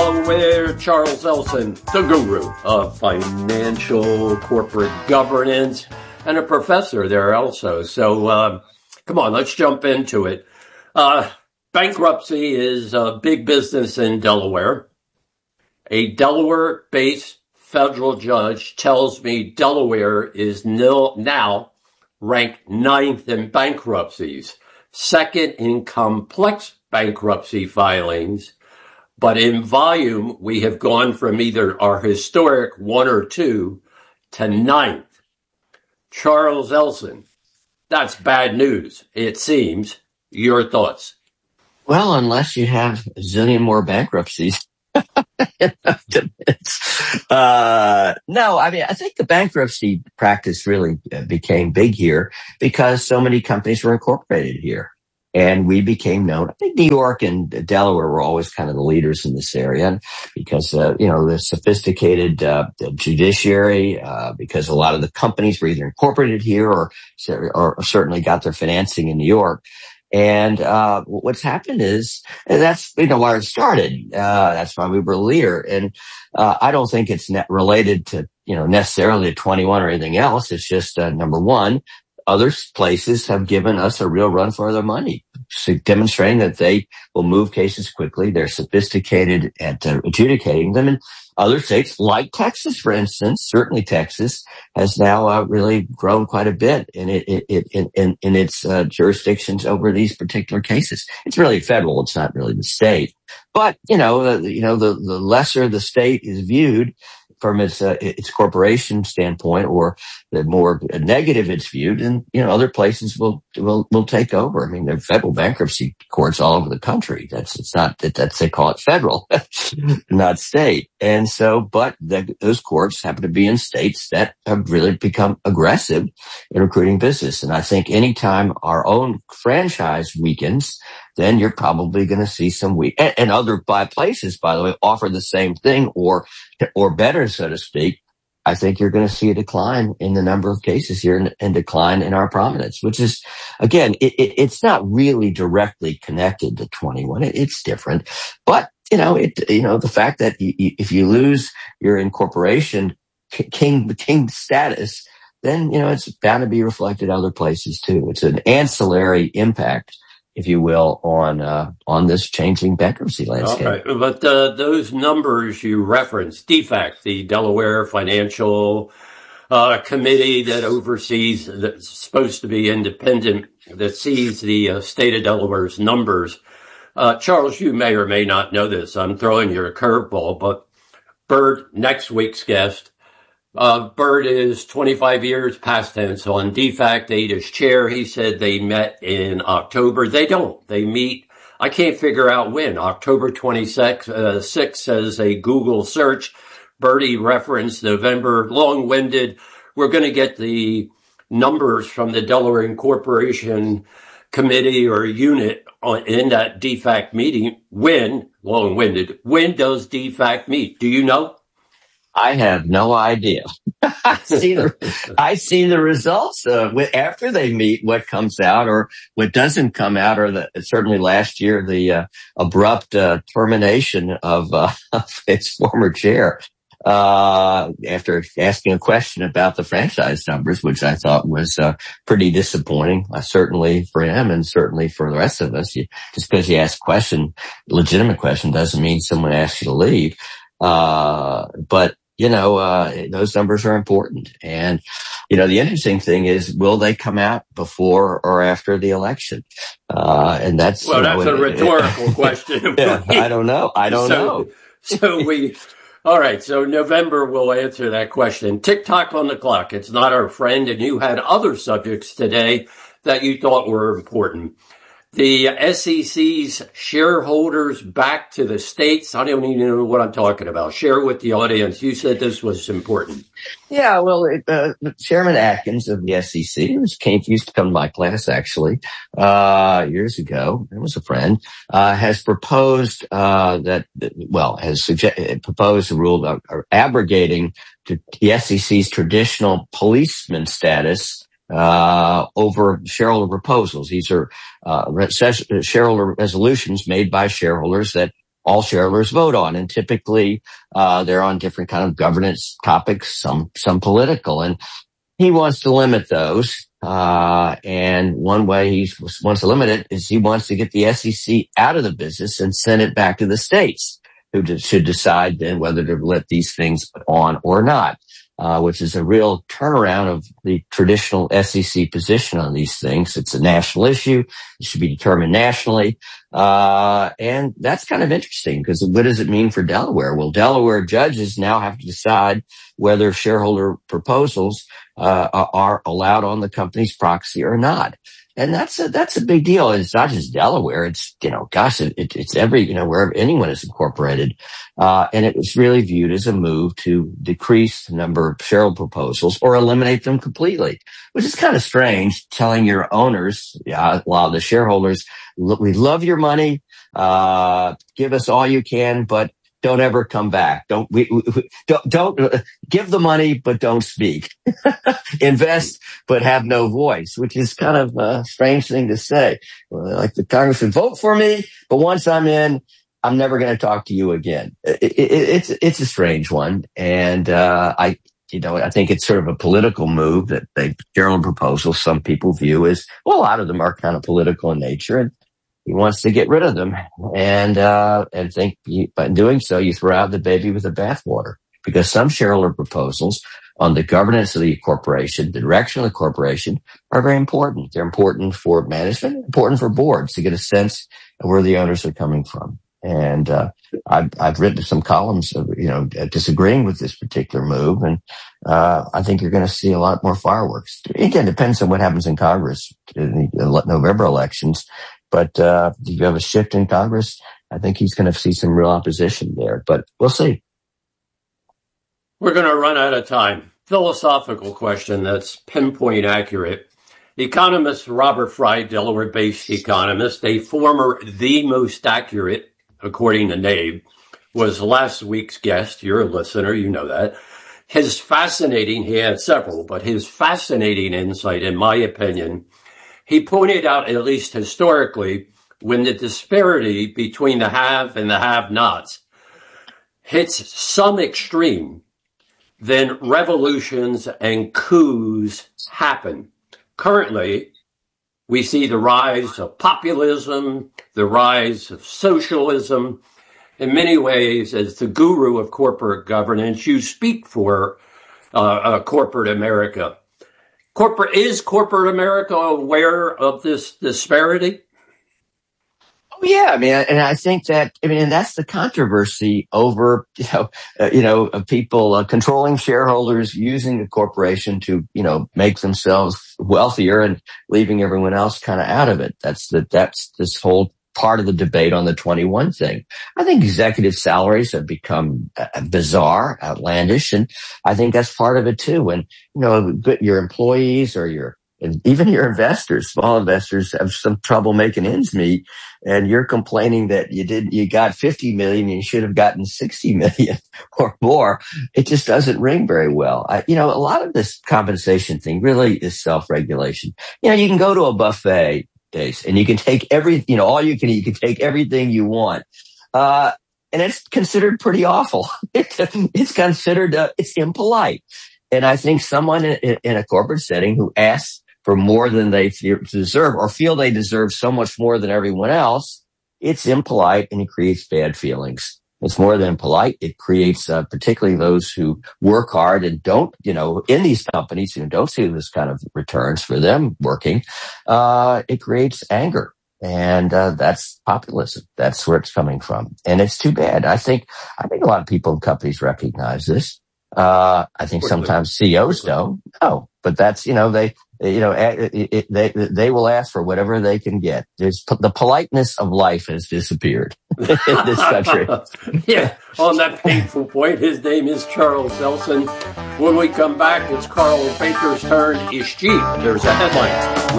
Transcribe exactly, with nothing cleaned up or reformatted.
along with Charles Elson, the guru of financial corporate governance and a professor there also. So uh, come on, let's jump into it. Uh, bankruptcy is a big business in Delaware. A Delaware-based federal judge tells me Delaware is nil, now ranked ninth in bankruptcies, second in complex bankruptcy filings, but in volume, we have gone from either our historic one or two to ninth. Charles Elson, that's bad news, it seems. Your thoughts? Well, unless you have a zillion more bankruptcies. uh, no, I mean, I think the bankruptcy practice really became big here because so many companies were incorporated here. And we became known. I think New York and Delaware were always kind of the leaders in this area because, uh, you know, the sophisticated uh, judiciary, uh, because a lot of the companies were either incorporated here or, or certainly got their financing in New York. And uh what's happened is, and that's, you know, where it started. Uh That's why we were a leader. And uh I don't think it's net related to, you know, necessarily to twenty-one or anything else. It's just, uh, number one, other places have given us a real run for their money, so demonstrating that they will move cases quickly. They're sophisticated at uh, adjudicating them. And other states, like Texas, for instance, certainly Texas has now uh, really grown quite a bit in it, it, it in, in, in its uh, jurisdictions over these particular cases. It's really federal; it's not really the state. But you know, the, you know, the the lesser the state is viewed from its uh, its corporation standpoint, or the more negative it's viewed, and you know, other places will will will take over. I mean, there are federal bankruptcy courts all over the country. That's it's not that that's they call it federal, not state. And so, but the, those courts happen to be in states that have really become aggressive in recruiting business. And I think anytime our own franchise weakens, then you're probably going to see some weak, and, and other by places, by the way, offer the same thing or, or better, so to speak. I think you're going to see a decline in the number of cases here and, and decline in our prominence, which is, again, it, it, it's not really directly connected to twenty-one. It, it's different, but you know, it, you know, the fact that you, you, if you lose your incorporation king, king status, then, you know, it's bound to be reflected other places too. It's an ancillary impact, if you will, on uh, on this changing bankruptcy landscape. All right. But uh, those numbers you referenced, D FAC, the Delaware Financial uh, Committee that oversees, that's supposed to be independent, that sees the uh, state of Delaware's numbers. Uh, Charles, you may or may not know this. I'm throwing you a curveball, but Bert, next week's guest, Uh, Bert is twenty-five years past tense on D FAC, eight as chair. He said they met in October. They don't. They meet, I can't figure out when. October twenty-sixth uh, says a Google search. Bertie referenced November, long-winded. We're going to get the numbers from the Delaware Incorporation Committee or unit on, in that D FAC meeting. When, long-winded, when does D FAC meet? Do you know? I have no idea. I see the, I see the results uh, after they meet, what comes out or what doesn't come out, or the, certainly last year, the uh, abrupt uh, termination of, uh, of its former chair uh, after asking a question about the franchise numbers, which I thought was uh, pretty disappointing, uh, certainly for him and certainly for the rest of us. You, just because you ask a question, legitimate question, doesn't mean someone asks you to leave. Uh, but You know, uh, those numbers are important. And, you know, the interesting thing is, will they come out before or after the election? Uh, and that's, well, you that's know, a rhetorical question. Yeah, I don't know. I don't so, know. so we, all right. So November will answer that question. TikTok on the clock. It's not our friend. And you had other subjects today that you thought were important. The S E C's shareholders back to the states. I don't even know what I'm talking about. Share with the audience. You said this was important. Yeah, well, uh, Chairman Atkins of the S E C, who came, used to come to my class actually, uh, years ago, it was a friend, uh, has proposed, uh, that, well, has suggest, proposed a rule of, of abrogating the S E C's traditional policeman status uh, over shareholder proposals. These are, uh, shareholder resolutions made by shareholders that all shareholders vote on. And typically, uh, they're on different kind of governance topics, some, some political. And he wants to limit those. Uh, and one way he wants to limit it is he wants to get the S E C out of the business and send it back to the states, who should decide then whether to let these things on or not, uh, which is a real turnaround of the traditional S E C position on these things. It's a national issue. It should be determined nationally. Uh, and that's kind of interesting because what does it mean for Delaware? Well, Delaware judges now have to decide whether shareholder proposals uh, are allowed on the company's proxy or not. And that's a, that's a big deal. It's not just Delaware. It's, you know, gosh, it, it, it's every, you know, wherever anyone is incorporated. Uh, and it was really viewed as a move to decrease the number of shareholder proposals or eliminate them completely, which is kind of strange, telling your owners, uh, a lot of the shareholders, we love your money, uh, give us all you can, but don't ever come back. Don't, we, we don't, don't uh, give the money, but don't speak. Invest, but have no voice, which is kind of a strange thing to say. Like the Congress would vote for me, but once I'm in, I'm never going to talk to you again. It, it, it's, it's a strange one. And, uh, I, you know, I think it's sort of a political move that they, shareholder proposals, some people view as, well, a lot of them are kind of political in nature, and he wants to get rid of them. And, uh, and think you, by doing so, you throw out the baby with the bathwater, because some shareholder proposals on the governance of the corporation, the direction of the corporation, are very important. They're important for management, important for boards to get a sense of where the owners are coming from. And, uh, I've, I've written some columns of, you know, disagreeing with this particular move. And, uh, I think you're going to see a lot more fireworks. Again, it depends on what happens in Congress in the November elections. But, uh, if you have a shift in Congress, I think he's going to see some real opposition there, but we'll see. We're going to run out of time. Philosophical question that's pinpoint accurate. Economist Robert Fry, Delaware-based economist, a former the most accurate, according to Nabe, was last week's guest. You're a listener, you know that. His fascinating, he had several, but his fascinating insight, in my opinion, he pointed out, at least historically, when the disparity between the have and the have-nots hits some extreme, then revolutions and coups happen. Currently, we see the rise of populism, the rise of socialism. In many ways, as the guru of corporate governance, you speak for uh, uh, corporate America. Corporate is corporate America aware of this disparity? Oh yeah, I mean, and I think that I mean, and that's the controversy over you know, uh, you know, uh, people uh, controlling shareholders using the corporation to you know make themselves wealthier and leaving everyone else kind of out of it. That's the that's this whole part of the debate on the twenty-one thing. I think executive salaries have become uh, bizarre, outlandish, and I think that's part of it too. When you know your employees or your and even your investors, small investors, have some trouble making ends meet, and you're complaining that you did, you got fifty million and you should have gotten sixty million or more. It just doesn't ring very well. I, you know, a lot of this compensation thing really is self-regulation. You know, you can go to a buffet, Dace, and you can take every, you know, all you can eat, you can take everything you want. Uh, and it's considered pretty awful. It's considered, uh, it's impolite. And I think someone in, in a corporate setting who asks for more than they deserve or feel they deserve so much more than everyone else, it's impolite and it creates bad feelings. It's more than polite. It creates, uh, particularly those who work hard and don't, you know, in these companies who don't see this kind of returns for them working, uh, it creates anger. And, uh, that's populism. That's where it's coming from. And it's too bad. I think, I think a lot of people in companies recognize this. Uh, I think sometimes C E Os don't. No, but that's, you know, they, you know, it, it, they, they will ask for whatever they can get. There's the politeness of life has disappeared in this country. Yeah. On that painful point, his name is Charles Elson. When we come back, it's Carl Baker's turn. Is cheap. There's a headline.